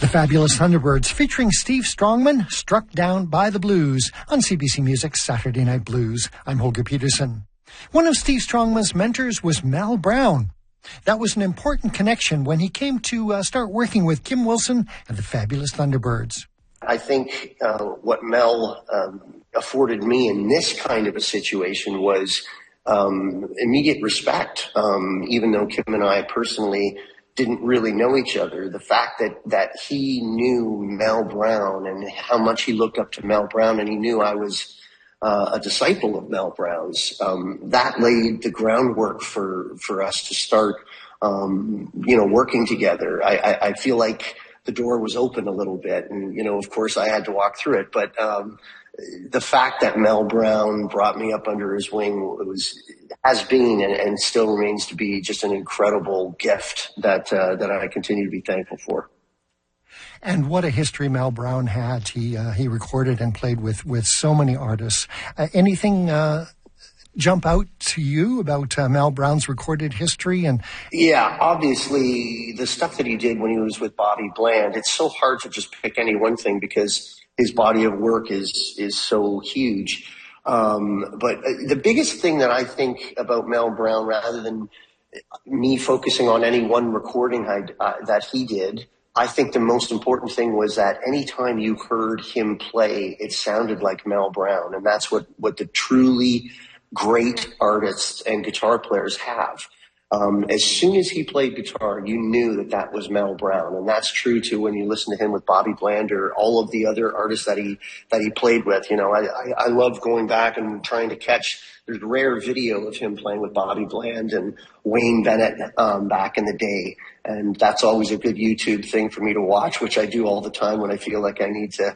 The Fabulous Thunderbirds, featuring Steve Strongman, Struck Down by the Blues, on CBC Music's Saturday Night Blues. I'm Holger Peterson. One of Steve Strongman's mentors was Mel Brown. That was an important connection when he came to start working with Kim Wilson and the Fabulous Thunderbirds. I think what Mel afforded me in this kind of a situation was immediate respect, even though Kim and I personally didn't really know each other. The fact that he knew Mel Brown and how much he looked up to Mel Brown, and he knew I was a disciple of Mel Brown's, that laid the groundwork for us to start, working together. I feel like the door was open a little bit, and, of course I had to walk through it, but the fact that Mel Brown brought me up under his wing has been and still remains to be just an incredible gift that I continue to be thankful for. And what a history Mel Brown had. He recorded and played with so many artists. Anything jump out to you about Mel Brown's recorded history? And yeah, obviously the stuff that he did when he was with Bobby Bland, it's so hard to just pick any one thing because his body of work is so huge. But the biggest thing that I think about Mel Brown, rather than me focusing on any one recording that he did, I think the most important thing was that anytime you heard him play, it sounded like Mel Brown. And that's what the truly great artists and guitar players have. As soon as he played guitar, you knew that was Mel Brown. And that's true too when you listen to him with Bobby Bland or all of the other artists that he played with. I love going back and trying to catch, there's rare video of him playing with Bobby Bland and Wayne Bennett back in the day. And that's always a good YouTube thing for me to watch, which I do all the time when I feel like I need to